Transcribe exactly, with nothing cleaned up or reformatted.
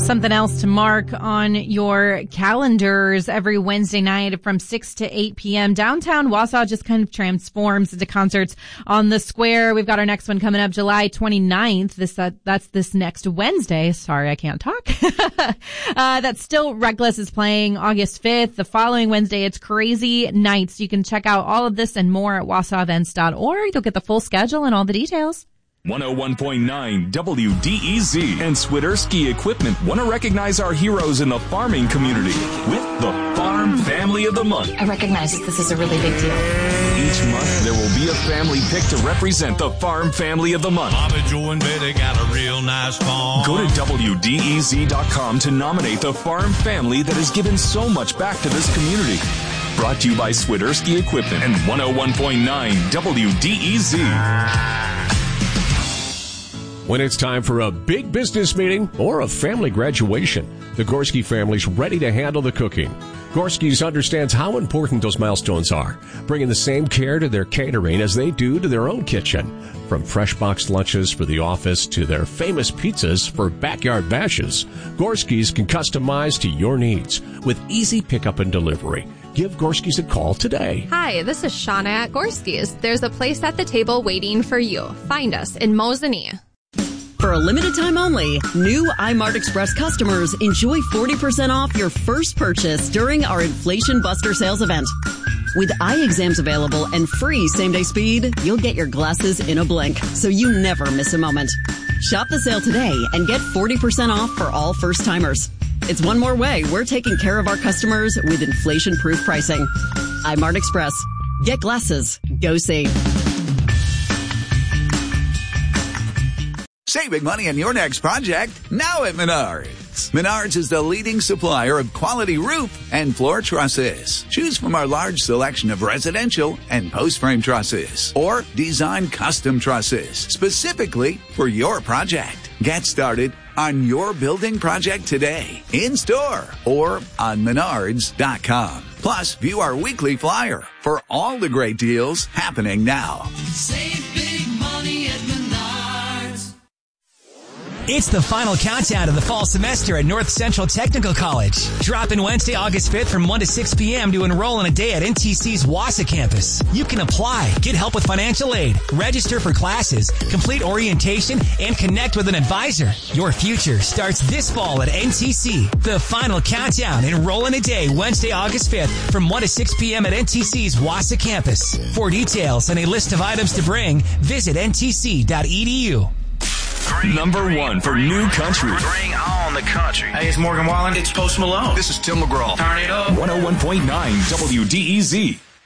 Something else to mark on your calendars every Wednesday night from six to eight p.m. Downtown Wausau just kind of transforms into concerts on the square. We've got our next one coming up July twenty-ninth. This, uh, that's this next Wednesday. Sorry, I can't talk. uh, that's Still Reckless is playing August fifth. The following Wednesday, it's Crazy Nights. You can check out all of this and more at wausau events dot org. You'll get the full schedule and all the details. one oh one point nine W D E Z and Swiderski Equipment want to recognize our heroes in the farming community with the Farm Family of the Month. I recognize that this is a really big deal. Each month, there will be a family pick to represent the Farm Family of the Month. Bobby, Joe, and Betty got a real nice farm. Go to W D E Z dot com to nominate the farm family that has given so much back to this community. Brought to you by Swiderski Equipment and one oh one point nine W D E Z. When it's time for a big business meeting or a family graduation, the Gorski family's ready to handle the cooking. Gorski's understands how important those milestones are, bringing the same care to their catering as they do to their own kitchen. From fresh boxed lunches for the office to their famous pizzas for backyard bashes, Gorski's can customize to your needs with easy pickup and delivery. Give Gorski's a call today. Hi, this is Shauna at Gorski's. There's a place at the table waiting for you. Find us in Mosinee. For a limited time only, new iMart Express customers enjoy forty percent off your first purchase during our Inflation Buster sales event. With eye exams available and free same-day speed, you'll get your glasses in a blink, so you never miss a moment. Shop the sale today and get forty percent off for all first-timers. It's one more way we're taking care of our customers with inflation-proof pricing. iMart Express. Get glasses. Go see. Saving money on your next project now at Menards. Menards is the leading supplier of quality roof and floor trusses. Choose from our large selection of residential and post-frame trusses or design custom trusses specifically for your project. Get started on your building project today, in store or on menards dot com. Plus, view our weekly flyer for all the great deals happening now. Save big money at Menards. It's the final countdown to the fall semester at North Central Technical College. Drop in Wednesday, August fifth from one to six p.m. to enroll in a day at N T C's Wausau campus. You can apply, get help with financial aid, register for classes, complete orientation, and connect with an advisor. Your future starts this fall at N T C. The final countdown. Enroll in a day Wednesday, August fifth from one to six p.m. at N T C's Wausau campus. For details and a list of items to bring, visit N T C dot E D U. Bring, Number bring, one for bring, new country. Bring on the country. Hey, it's Morgan Wallen. It's Post Malone. This is Tim McGraw. Turn it up. one oh one point nine W D E Z.